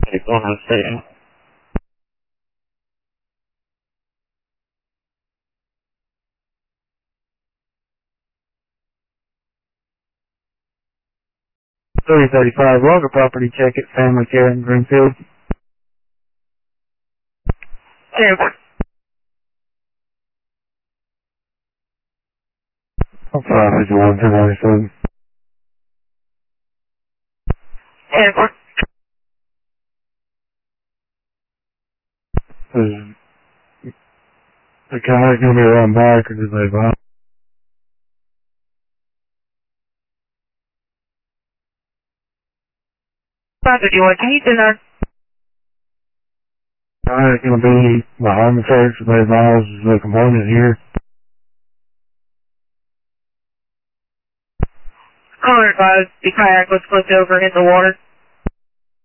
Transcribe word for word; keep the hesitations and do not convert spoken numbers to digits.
Okay, go on, stay in. thirty thirty-five, log a property check at Family Care in Greenfield. Airport. five fifty-one, two ninety-seven. Airport. Is the guy's gonna be around back or did they buy? five fifty-one, can you do that? Guy's gonna be behind the church with eight miles is the component here. Caller advised the kayak was flipped over in the water.